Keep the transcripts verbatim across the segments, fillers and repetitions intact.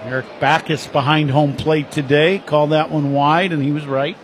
Eric Backus behind home plate today. Called that one wide, and he was right.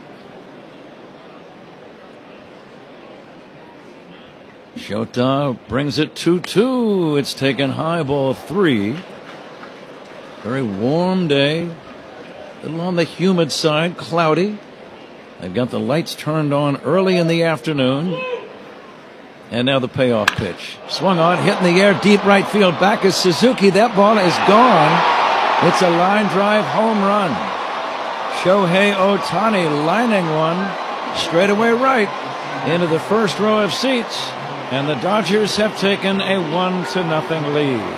Shota brings it two two. It's taken high, ball three. Very warm day. A little on the humid side, cloudy. They've got the lights turned on early in the afternoon. And now the payoff pitch. Swung on, hit in the air, deep right field. Back is Suzuki. That ball is gone. It's a line drive home run. Shohei Ohtani lining one straightaway right into the first row of seats. And the Dodgers have taken a one to nothing lead.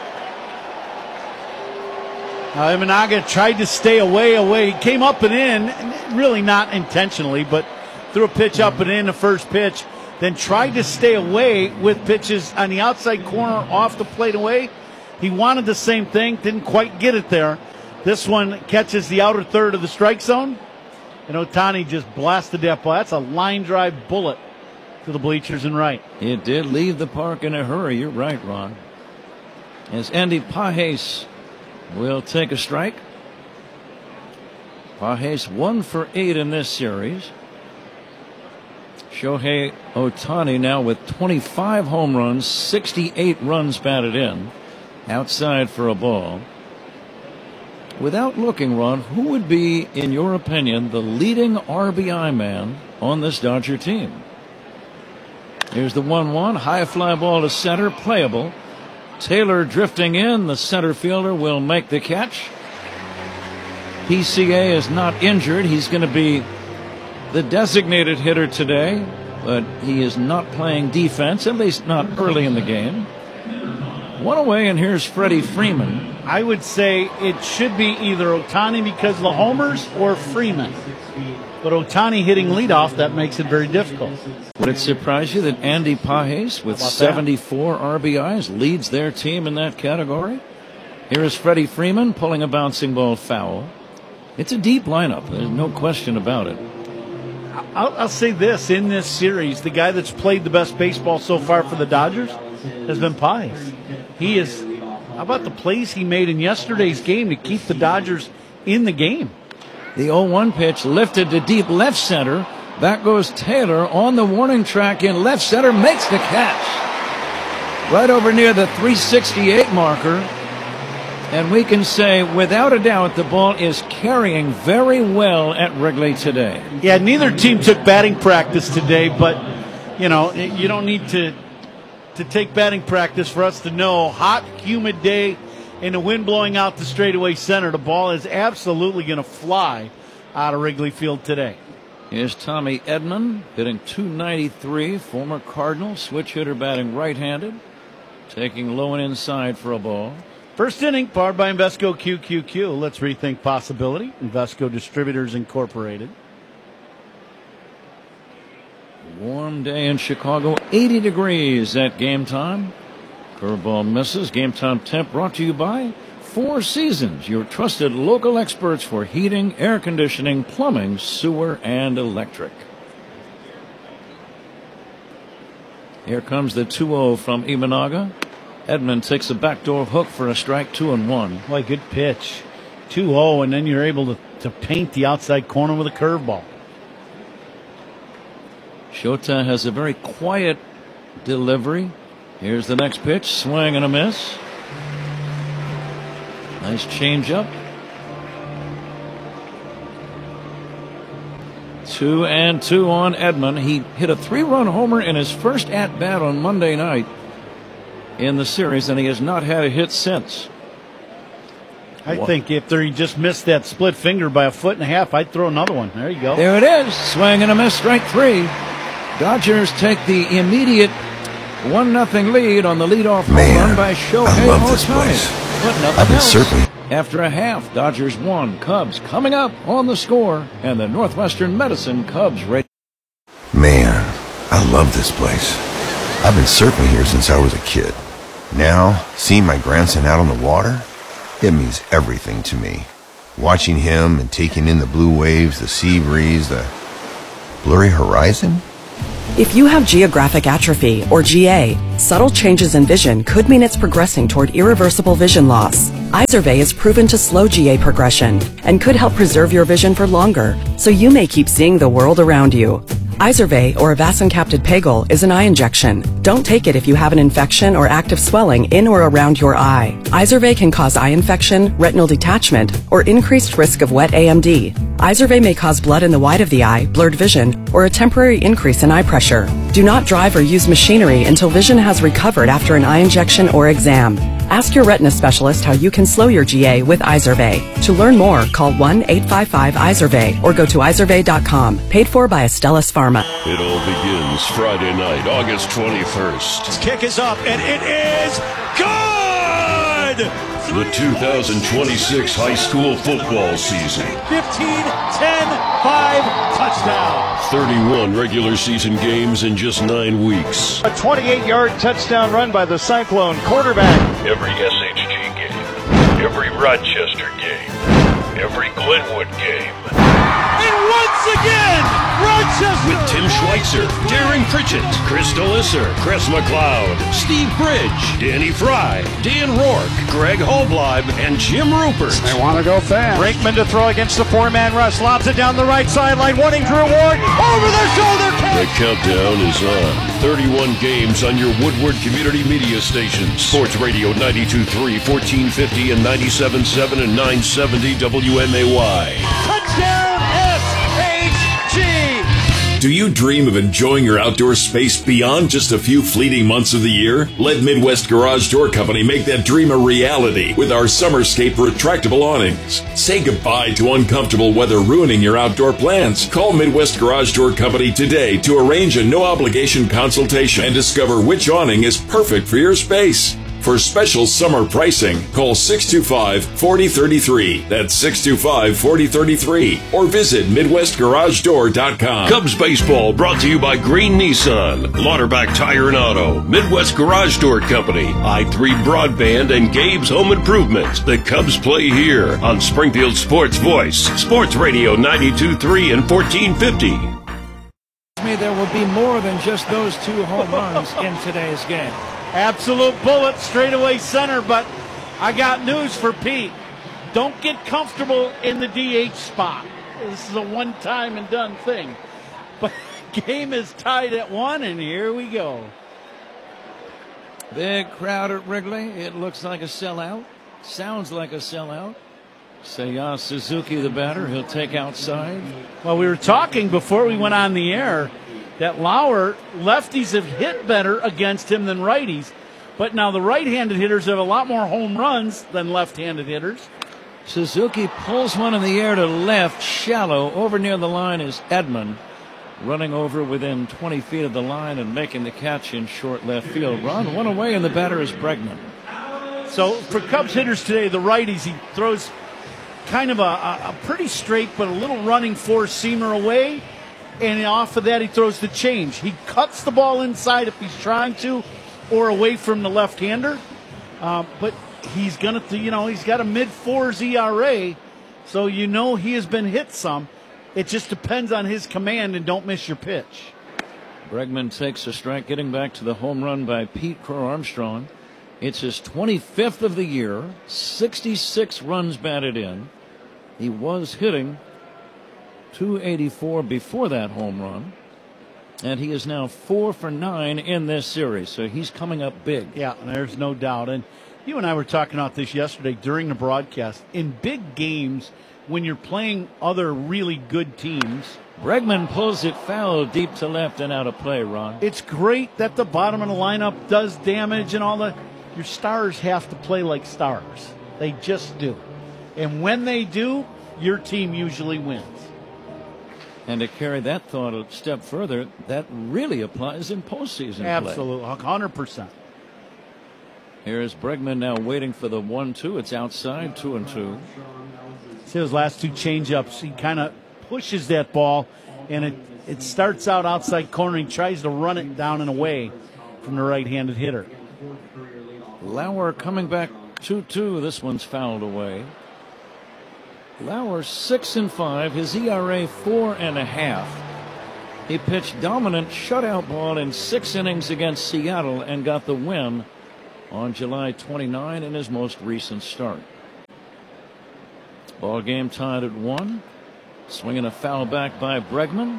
Uh, Imanaga tried to stay away, away. He came up and in, really not intentionally, but threw a pitch up and in the first pitch. Then tried to stay away with pitches on the outside corner, off the plate away. He wanted the same thing, didn't quite get it there. This one catches the outer third of the strike zone, and Ohtani just blasted that ball. That's a line drive bullet to the bleachers and right. It did leave the park in a hurry. You're right, Ron. As Andy Pages will take a strike. Pages one for eight in this series. Shohei Ohtani now with twenty-five home runs, sixty-eight runs batted in. Outside for a ball. Without looking, Ron, who would be, in your opinion, the leading R B I man on this Dodger team? Here's the one one. High fly ball to center, playable. Taylor drifting in. The center fielder will make the catch. P C A is not injured. He's going to be the designated hitter today, but he is not playing defense, at least not early in the game. One away, and here's Freddie Freeman. I would say it should be either Ohtani because of the homers or Freeman. But Ohtani hitting leadoff, that makes it very difficult. Would it surprise you that Andy Pages, with seventy-four R B Is, leads their team in that category? Here is Freddie Freeman pulling a bouncing ball foul. It's a deep lineup. There's no question about it. I'll, I'll say this. In this series, the guy that's played the best baseball so far for the Dodgers has been Pages. He is, how about the plays he made in yesterday's game to keep the Dodgers in the game? The oh one pitch lifted to deep left center. Back goes Taylor on the warning track in left center, makes the catch. Right over near the three sixty-eight marker. And we can say, without a doubt, the ball is carrying very well at Wrigley today. Yeah, neither team took batting practice today, but, you know, you don't need to to take batting practice for us to know hot, humid day and the wind blowing out the straightaway center. The ball is absolutely going to fly out of Wrigley Field today. Here's Tommy Edman hitting two ninety-three, former Cardinal, switch hitter batting right-handed, taking low and inside for a ball. First inning, powered by Invesco Q Q Q. Let's rethink possibility. Invesco Distributors Incorporated. Warm day in Chicago, eighty degrees at game time. Curveball misses. Game time temp brought to you by Four Seasons, your trusted local experts for heating, air conditioning, plumbing, sewer, and electric. Here comes the two oh from Imanaga. Edman takes a backdoor hook for a strike, two and one. Boy, good pitch. two oh, and then you're able to, to paint the outside corner with a curveball. Shota has a very quiet delivery. Here's the next pitch. Swing and a miss. Nice changeup. Two and two on Edman. He hit a three-run homer in his first at-bat on Monday night in the series, and he has not had a hit since. I what? think if he just missed that split finger by a foot and a half, I'd throw another one. There you go. There it is. Swing and a miss, strike three. Dodgers take the immediate one nothing lead on the leadoff home run by Shohei Ohtani. But nothing else. Certainly. After a half, Dodgers won. Cubs coming up on the score, and the Northwestern Medicine Cubs ready. Man, I love this place. I've been surfing here since I was a kid. Now, seeing my grandson out on the water, it means everything to me. Watching him and taking in the blue waves, the sea breeze, the blurry horizon, If you have geographic atrophy, or G A, subtle changes in vision could mean it's progressing toward irreversible vision loss. Izervay is proven to slow G A progression and could help preserve your vision for longer, so you may keep seeing the world around you. Izervay, or avacincaptad pegol, is an eye injection. Don't take it if you have an infection or active swelling in or around your eye. Izervay can cause eye infection, retinal detachment, or increased risk of wet A M D. Izervay may cause blood in the white of the eye, blurred vision, or a temporary increase in eye pressure. Do not drive or use machinery until vision has recovered after an eye injection or exam. Ask your retina specialist how you can slow your G A with Izervay. To learn more, call one eight five five Izervay or go to izervay dot com. Paid for by Astellas Pharma. It all begins Friday night, August twenty-first. His kick is up, and it is good! The two thousand twenty-six high school football season. fifteen, ten, five, touchdown. thirty-one regular season games in just nine weeks. A twenty-eight yard touchdown run by the Cyclone quarterback. Every S H G game, every Rochester game, every Glenwood game. And once again, Rochester! With Tim Schweitzer, Darren Pritchett, Chris Delisser, Chris McLeod, Steve Bridge, Danny Fry, Dan Rourke, Greg Holbleib, and Jim Rupert. They want to go fast. Brinkman to throw against the four-man rush. Lobs it down the right sideline. Wanting Drew Ward. Over the shoulder catch. The countdown is on. thirty-one games on your Woodward Community Media stations. Sports Radio ninety-two point three, fourteen fifty, and ninety-seven point seven and nine seventy W M A Y. Touchdown S H G! Do you dream of enjoying your outdoor space beyond just a few fleeting months of the year? Let Midwest Garage Door Company make that dream a reality with our Summerscape retractable awnings. Say goodbye to uncomfortable weather ruining your outdoor plans. Call Midwest Garage Door Company today to arrange a no-obligation consultation and discover which awning is perfect for your space. For special summer pricing, call six two five, four zero three three. That's six two five, four zero three three. Or visit midwest garage door dot com. Cubs baseball brought to you by Green Nissan, Lauterbach Tire and Auto, Midwest Garage Door Company, I three Broadband, and Gabe's Home Improvement. The Cubs play here on Springfield Sports Voice, Sports Radio ninety-two point three and fourteen fifty. There will be more than just those two home runs in today's game. Absolute bullet, straightaway center, but I got news for Pete. Don't get comfortable in the D H spot. This is a one-time and done thing. But game is tied at one, and here we go. Big crowd at Wrigley. It looks like a sellout. Sounds like a sellout. Seiya Suzuki, the batter, he'll take outside. Well, we were talking before we went on the air that Lauer, lefties have hit better against him than righties. But now the right-handed hitters have a lot more home runs than left-handed hitters. Suzuki pulls one in the air to left, shallow. Over near the line is Edman, running over within twenty feet of the line and making the catch in short left field. Ron, one away, and the batter is Bregman. So for Cubs hitters today, the righties, he throws kind of a, a, a pretty straight but a little running four-seamer away. And off of that, he throws the change. He cuts the ball inside if he's trying to, or away from the left-hander. Um, but he's gonna, you know, he's got a mid-fours E R A, so you know he has been hit some. It just depends on his command, and don't miss your pitch. Bregman takes a strike, getting back to the home run by Pete Crow Armstrong. It's his twenty-fifth of the year, sixty-six runs batted in. He was hitting two eighty-four before that home run, and he is now four for nine in this series, so he's coming up big. Yeah, there's no doubt. And you and I were talking about this yesterday during the broadcast. In big games, when you're playing other really good teams, Bregman pulls it foul deep to left and out of play, Ron. It's great that the bottom of the lineup does damage and all that. Your stars have to play like stars. They just do. And when they do, your team usually wins. And to carry that thought a step further, that really applies in postseason play. Absolutely, one hundred percent. Here's Bregman now waiting for the one two. It's outside, two and two. See those last two changeups. He kind of pushes that ball, and it, it starts out outside corner. He tries to run it down and away from the right-handed hitter. Lauer coming back two two. This one's fouled away. Lauer six and five. His E R A four and a half. He pitched dominant shutout ball in six innings against Seattle and got the win on July twenty-ninth in his most recent start. Ball game tied at one. Swinging a foul back by Bregman.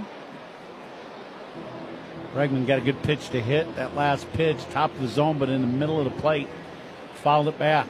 Bregman got a good pitch to hit. That last pitch, top of the zone, but in the middle of the plate, fouled it back.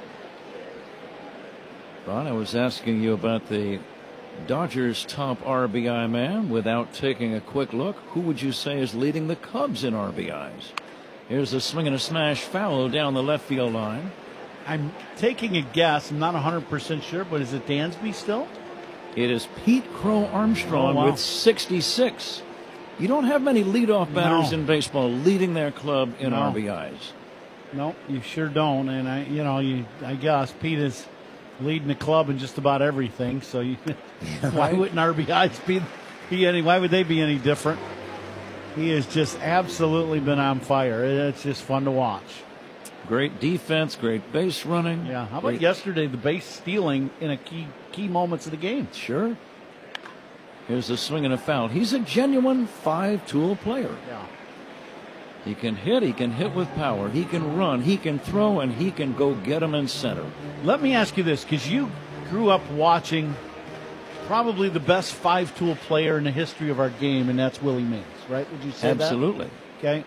Ron, I was asking you about the Dodgers' top R B I man. Without taking a quick look, who would you say is leading the Cubs in R B Is? Here's a swing and a smash foul down the left field line. I'm taking a guess. I'm not one hundred percent sure, but is it Dansby still? It is Pete Crow Armstrong oh, wow. with sixty-six. You don't have many leadoff batters no. in baseball leading their club in no. R B Is. No, you sure don't. And I, you know, you, I guess Pete is leading the club in just about everything. So you, why wouldn't R B Is be, be any? Why would they be any different? He has just absolutely been on fire. It's just fun to watch. Great defense, great base running. Yeah. How about great... yesterday? The base stealing in a key key moments of the game. Sure. Here's a swing and a foul. He's a genuine five-tool player. Yeah. He can hit, he can hit with power, he can run, he can throw, and he can go get him in center. Let me ask you this, because you grew up watching probably the best five-tool player in the history of our game, and that's Willie Mays, right? Would you say Absolutely. that? Okay.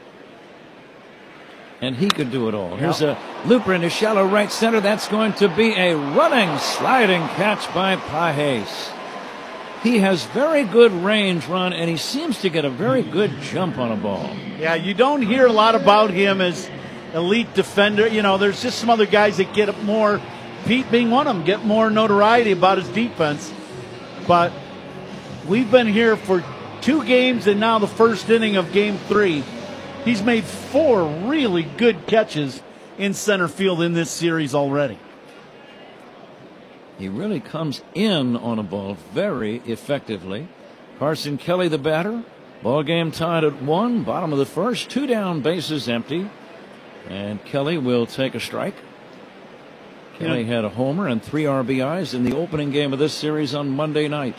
And he could do it all. Yep. Here's a looper into shallow right center. That's going to be a running, sliding catch by Pages. He has very good range, Ron, and he seems to get a very good jump on a ball. Yeah, you don't hear a lot about him as elite defender. You know, there's just some other guys that get more, Pete being one of them, get more notoriety about his defense. But we've been here for two games and now the first inning of game three. He's made four really good catches in center field in this series already. He really comes in on a ball very effectively. Carson Kelly, the batter. Ball game tied at one. Bottom of the first. Two down, bases empty. And Kelly will take a strike. Kelly yeah. had a homer and three R B Is in the opening game of this series on Monday night.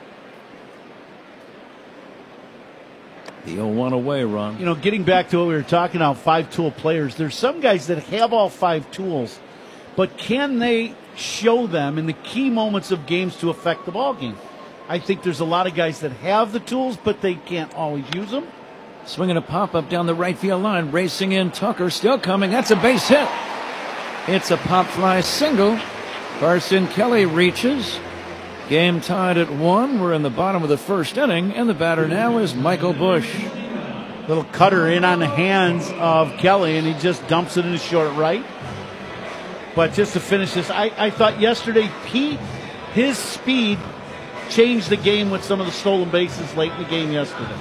The oh one away, Ron. You know, getting back to what we were talking about, five-tool players, there's some guys that have all five tools, but can they show them in the key moments of games to affect the ball game? I think there's a lot of guys that have the tools, but they can't always use them. Swinging a pop-up down the right field line, racing in, Tucker still coming. That's a base hit. It's a pop fly single. Carson Kelly reaches. Game tied at one. We're in the bottom of the first inning, and the batter now is Michael Busch. Little cutter in on the hands of Kelly, and he just dumps it in the short right. But just to finish this, I, I thought yesterday Pete, his speed changed the game with some of the stolen bases late in the game yesterday.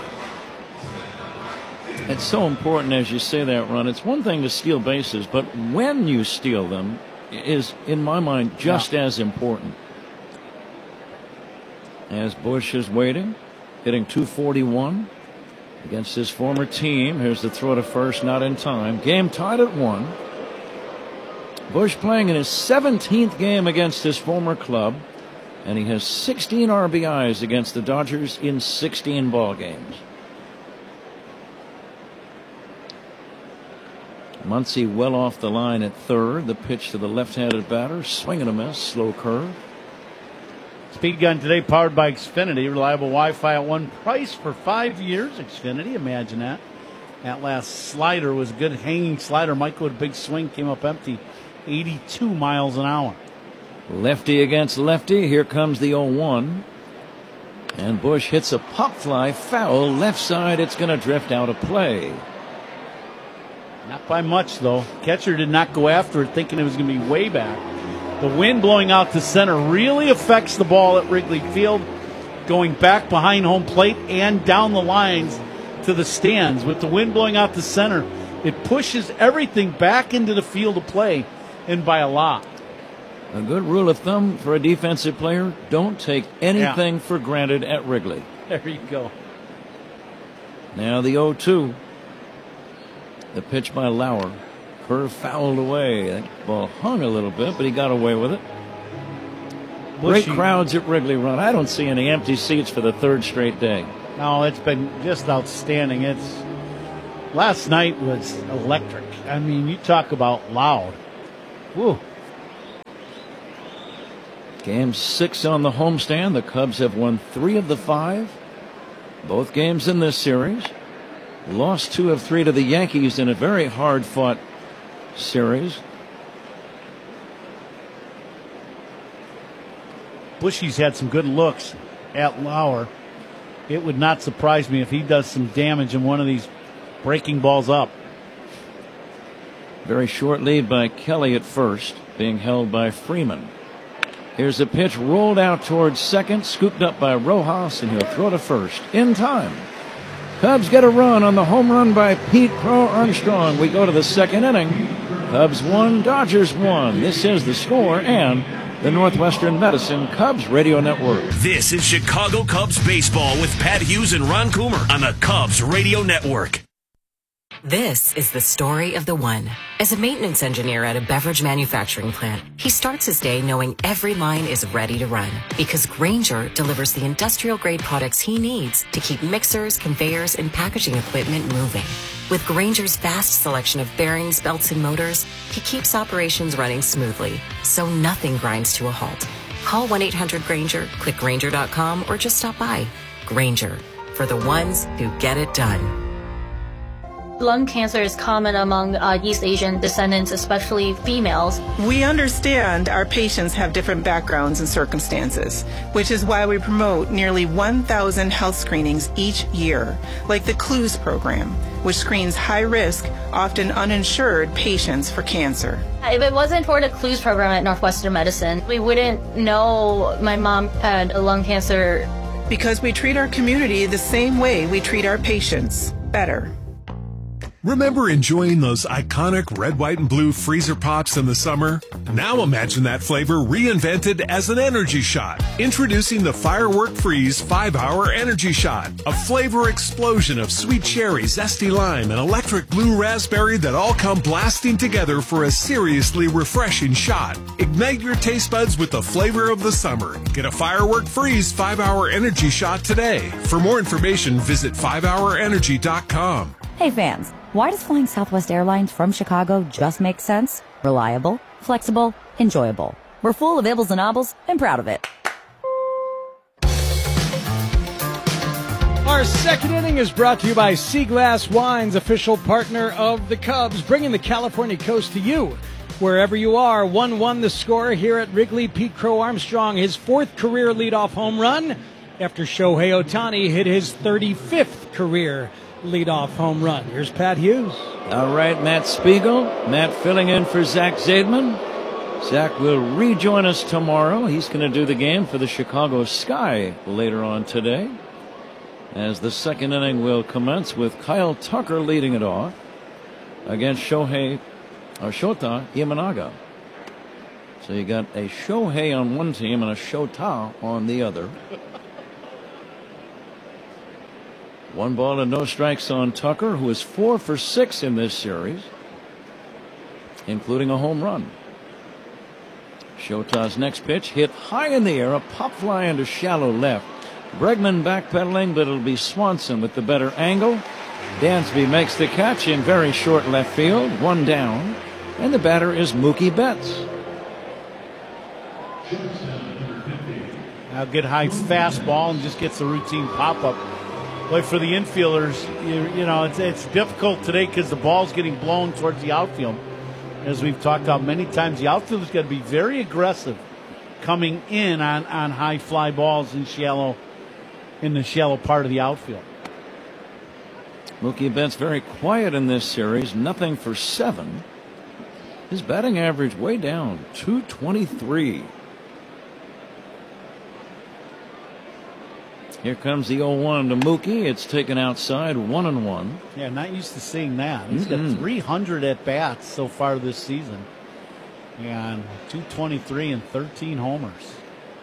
It's so important as you say that, Ron. It's one thing to steal bases, but when you steal them is, in my mind, just yeah. as important. As Busch is waiting, hitting two forty-one against his former team. Here's the throw to first, not in time. Game tied at one. Busch playing in his seventeenth game against his former club, and he has sixteen R B Is against the Dodgers in sixteen ball games. Muncy well off the line at third. The pitch to the left-handed batter, swing and a miss, slow curve. Speed Gun today powered by Xfinity. Reliable Wi-Fi at one price for five years. Xfinity, imagine that. That last slider was a good hanging slider. Michael with a big swing, came up empty. eighty-two miles an hour. Lefty against lefty. Here comes the oh one. And Busch hits a pop fly foul. Left side, it's going to drift out of play. Not by much, though. Catcher did not go after it, thinking it was going to be way back. The wind blowing out to center really affects the ball at Wrigley Field, going back behind home plate and down the lines to the stands. With the wind blowing out to center, it pushes everything back into the field of play, and by a lot. A good rule of thumb for a defensive player, don't take anything yeah. for granted at Wrigley. There you go. Now the oh two. The pitch by Lauer. Curve fouled away. That ball hung a little bit, but he got away with it. Great crowds at Wrigley Run. I don't see any empty seats for the third straight day. No, it's been just outstanding. It's last night was electric. I mean, you talk about loud. Woo. Game six on the homestand. The Cubs have won three of the five. Both games in this series. Lost two of three to the Yankees in a very hard-fought series. Bushy's had some good looks at Lauer. It would not surprise me if he does some damage in one of these breaking balls up. Very short lead by Kelly at first, being held by Freeman. Here's a pitch rolled out towards second, scooped up by Rojas, and he'll throw to first in time. Cubs get a run on the home run by Pete Crow Armstrong. We go to the second inning. Cubs one, Dodgers one. This is the score and the Northwestern Medicine Cubs Radio Network. This is Chicago Cubs baseball with Pat Hughes and Ron Coomer on the Cubs Radio Network. This is the story of the one. As a maintenance engineer at a beverage manufacturing plant, he starts his day knowing every line is ready to run because Grainger delivers the industrial-grade products he needs to keep mixers, conveyors, and packaging equipment moving. With Grainger's vast selection of bearings, belts, and motors, he keeps operations running smoothly, so nothing grinds to a halt. Call one eight hundred Grainger, click Grainger dot com, or just stop by. Grainger, for the ones who get it done. Lung cancer is common among uh, East Asian descendants, especially females. We understand our patients have different backgrounds and circumstances, which is why we promote nearly one thousand health screenings each year, like the CLUES program, which screens high-risk, often uninsured patients for cancer. If it wasn't for the CLUES program at Northwestern Medicine, we wouldn't know my mom had lung cancer. Because we treat our community the same way we treat our patients, better. Remember enjoying those iconic red, white, and blue freezer pops in the summer? Now imagine that flavor reinvented as an energy shot. Introducing the Firework Freeze five hour Energy Shot. A flavor explosion of sweet cherry, zesty lime, and electric blue raspberry that all come blasting together for a seriously refreshing shot. Ignite your taste buds with the flavor of the summer. Get a Firework Freeze five hour Energy Shot today. For more information, visit five hour energy dot com. Hey fans, why does flying Southwest Airlines from Chicago just make sense? Reliable, flexible, enjoyable. We're full of ibbles and obbles and proud of it. Our second inning is brought to you by Sea Glass Wines, official partner of the Cubs, bringing the California coast to you. Wherever you are, one one the score here at Wrigley. Pete Crow Armstrong, his fourth career leadoff home run after Shohei Ohtani hit his thirty-fifth career leadoff home run. Here's Pat Hughes. All right, Matt Spiegel. Matt filling in for Zach Zaidman. Zach will rejoin us tomorrow. He's going to do the game for the Chicago Sky later on today, as the second inning will commence with Kyle Tucker leading it off against Shohei or Shota Imanaga. So you got a Shohei on one team and a Shota on the other. One ball and no strikes on Tucker, who is four for six in this series, including a home run. Shota's next pitch hit high in the air, a pop fly into shallow left. Bregman backpedaling, but it'll be Swanson with the better angle. Dansby makes the catch in very short left field, one down, and the batter is Mookie Betts. Now good high fastball and just gets the routine pop-up. But for the infielders, you, you know, it's, it's difficult today because the ball's getting blown towards the outfield. As we've talked about many times, the outfielder's got to be very aggressive coming in on, on high fly balls in shallow in the shallow part of the outfield. Mookie Betts very quiet in this series, nothing for seven. His batting average way down, two twenty-three. Here comes the oh one to Mookie. It's taken outside, one and one. Yeah, not used to seeing that. He's Mm-mm. got three hundred at bats so far this season, and two twenty-three and thirteen homers.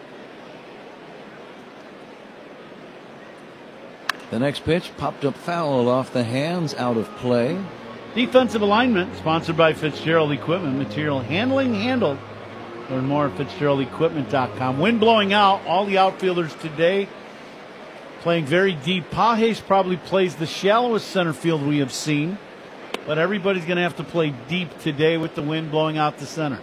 The next pitch popped up foul off the hands, out of play. Defensive alignment sponsored by Fitzgerald Equipment. Material handling handled. Learn more at Fitzgerald Equipment dot com. Wind blowing out. All the outfielders today playing very deep. Pages probably plays the shallowest center field we have seen, but everybody's going to have to play deep today with the wind blowing out the center.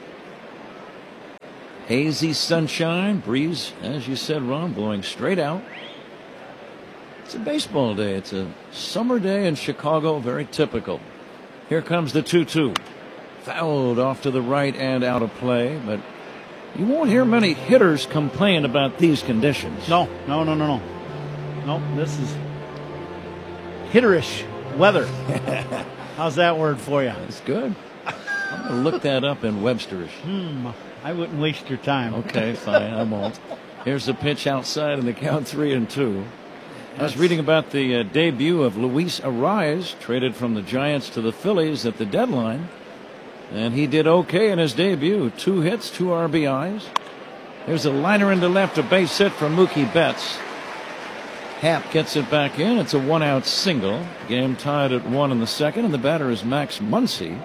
Hazy sunshine, breeze, as you said, Ron, blowing straight out. It's a baseball day. It's a summer day in Chicago, very typical. Here comes the two two. Fouled off to the right and out of play, but you won't hear many hitters complain about these conditions. No, no, no, no, no. No, this is hitterish weather. How's that word for you? It's good. I'm going to look that up in Webster's. Hmm, I wouldn't waste your time. Okay, fine, I won't. Here's the pitch outside in the count three and two. I was reading about the uh, debut of Luis Arraez, traded from the Giants to the Phillies at the deadline. And he did okay in his debut. Two hits, two R B Is. There's a liner into left, a base hit from Mookie Betts. Happ gets it back in. It's a one-out single. Game tied at one in the second, and the batter is Max Muncy.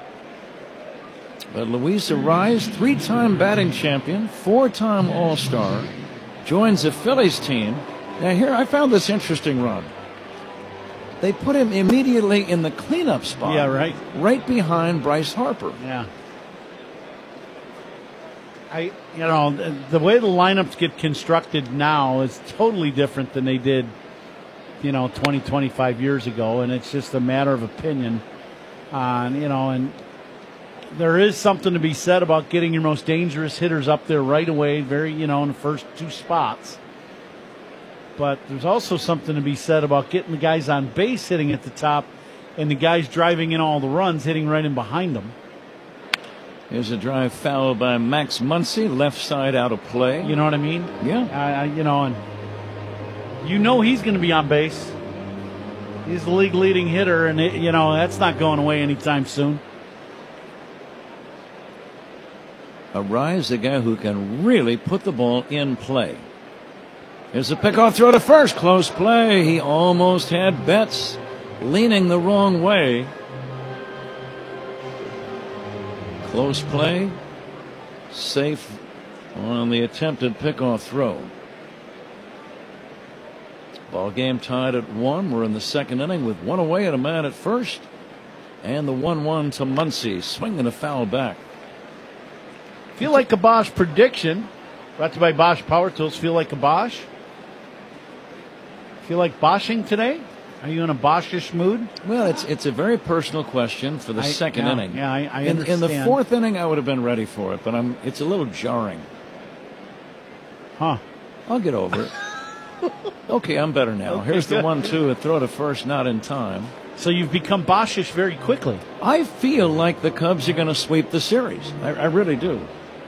But Luis Arraez, three-time batting champion, four-time All-Star, joins the Phillies team. Now here, I found this interesting, Ron. They put him immediately in the cleanup spot. Yeah, right. Right behind Bryce Harper. Yeah. I, you know, the, the way the lineups get constructed now is totally different than they did, you know, twenty, twenty-five years ago, and it's just a matter of opinion on, you know, and there is something to be said about getting your most dangerous hitters up there right away, very, you know, in the first two spots. But there's also something to be said about getting the guys on base hitting at the top and the guys driving in all the runs hitting right in behind them. Here's a drive foul by Max Muncy, left side out of play. You know what I mean? Yeah. Uh, you know, and you know he's going to be on base. He's the league leading hitter, and, it, you know, that's not going away anytime soon. Arraez, the guy who can really put the ball in play. Here's a pickoff throw to first. Close play. He almost had Betts leaning the wrong way. Close play. Safe on the attempted pickoff throw. Ball game tied at one. We're in the second inning with one away and a man at first. And the one one to Muncy. Swinging a foul back. Feel like a Bosch prediction. Brought to you by Bosch Power Tools. Feel like a Bosch? Feel like Bosching today? Are you in a Boschish mood? Well, it's it's a very personal question for the I, second yeah, inning. Yeah, I, I in, understand. in the fourth inning, I would have been ready for it, but I'm. It's a little jarring. Huh? I'll get over it. Okay, I'm better now. Okay, Here's the good. one two, a throw to first, not in time. So you've become Boschish very quickly. I feel like the Cubs are going to sweep the series. I, I really do.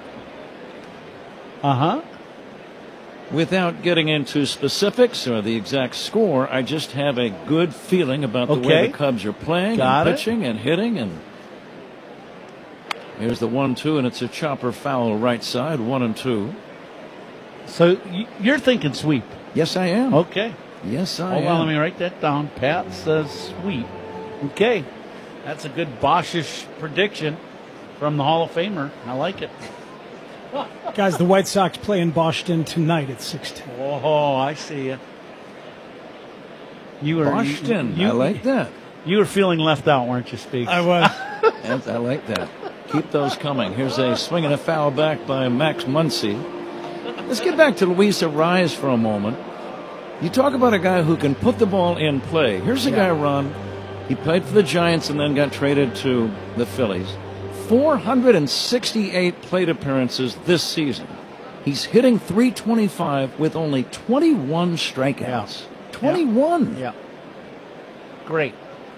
Uh huh. Without getting into specifics or the exact score, I just have a good feeling about the Okay. way the Cubs are playing Got and it. pitching and hitting. And here's the one two, and it's a chopper foul right side, one and two. So y- you're thinking sweep? Yes, I am. Okay. Yes, I Hold am. on, let me write that down. Pat says sweep. Okay. That's a good Boschish prediction from the Hall of Famer. I like it. Guys, the White Sox play in Boston tonight at six ten. Oh, I see you. You were Boston. You, you, I like that. You were feeling left out, weren't you, Speaks? I was. Yes, I like that. Keep those coming. Here's a swing and a foul back by Max Muncy. Let's get back to Luis Arraez for a moment. You talk about a guy who can put the ball in play. Here's a Yeah. guy, Ron. He played for the Giants and then got traded to the Phillies. four hundred sixty-eight plate appearances this season. He's hitting three twenty-five with only twenty-one strikeouts. Yeah. twenty-one. Yeah. Great.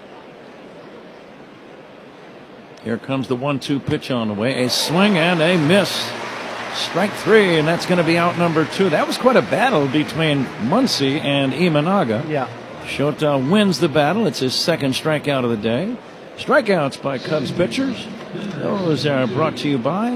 Here comes the one two pitch on the way. A swing and a miss. Strike three, and that's going to be out number two. That was quite a battle between Muncy and Imanaga. Yeah. Shota wins the battle. It's his second strikeout of the day. Strikeouts by Cubs pitchers. Those are brought to you by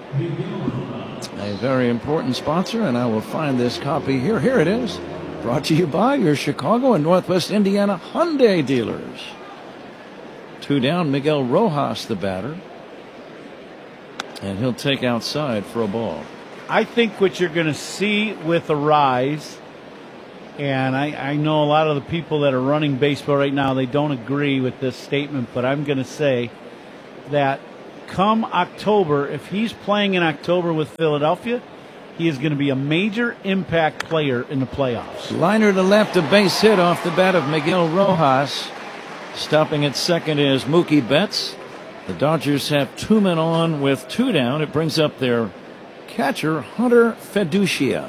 a very important sponsor, and I will find this copy here. Here it is. Brought to you by your Chicago and Northwest Indiana Hyundai dealers. Two down, Miguel Rojas, the batter. And he'll take outside for a ball. I think what you're going to see with Arraez And I, I know a lot of the people that are running baseball right now, they don't agree with this statement, but I'm going to say that come October, if he's playing in October with Philadelphia, he is going to be a major impact player in the playoffs. Liner to left, a base hit off the bat of Miguel Rojas. Stopping at second is Mookie Betts. The Dodgers have two men on with two down. It brings up their catcher, Hunter Fiducia.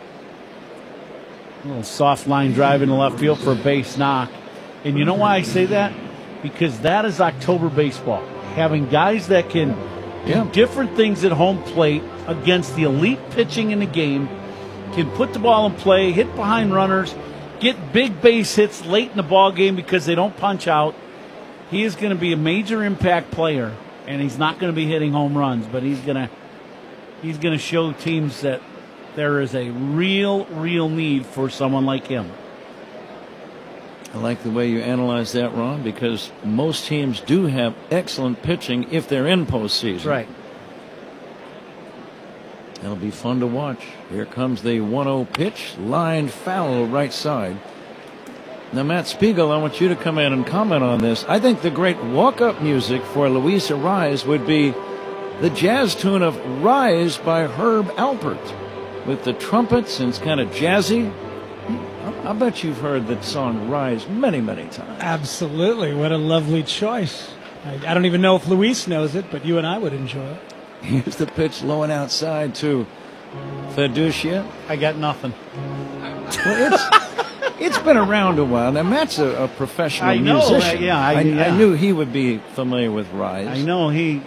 A little soft line drive in the left field for a base knock. And you know why I say that? Because that is October baseball. Having guys that can yeah. do different things at home plate against the elite pitching in the game, can put the ball in play, hit behind runners, get big base hits late in the ball game because they don't punch out. He is going to be a major impact player, and he's not going to be hitting home runs, but he's going to he's going to show teams that there is a real, real need for someone like him. I like the way you analyze that, Ron, because most teams do have excellent pitching if they're in postseason. Right. It'll be fun to watch. Here comes the one oh pitch, lined foul right side. Now, Matt Spiegel, I want you to come in and comment on this. I think the great walk-up music for Luis Arraez would be the jazz tune of Rise by Herb Alpert, with the trumpets, and it's kind of jazzy. I bet you've heard that song Rise many, many times. Absolutely. What a lovely choice. I, I don't even know if Luis knows it, but you and I would enjoy it. Here's the pitch low and outside to Fiducia. I got nothing. Well, it's, it's been around a while. Now, Matt's a, a professional I know, musician. Uh, yeah, I, I, yeah. I knew he would be familiar with Rise. I know he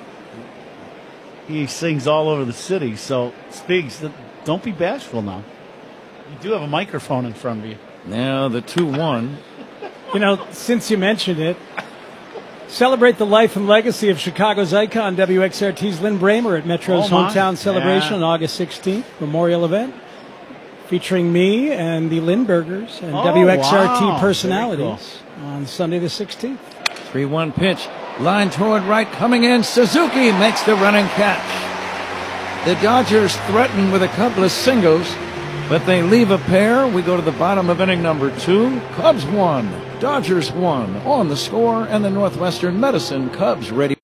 he sings all over the city, so speaks. Don't be bashful now. You do have a microphone in front of you. Now the two one. You know, since you mentioned it, celebrate the life and legacy of Chicago's icon, W X R T's Lynn Bramer at Metro's oh hometown celebration yeah. on August sixteenth, memorial event, featuring me and the Lindberghers and oh, W X R T wow. personalities on Sunday the sixteenth. three one pitch, line toward right, coming in. Suzuki makes the running catch. The Dodgers threaten with a couple of singles, but they leave a pair. We go to the bottom of inning number two. Cubs one, Dodgers one on the score, and the Northwestern Medicine Cubs ready.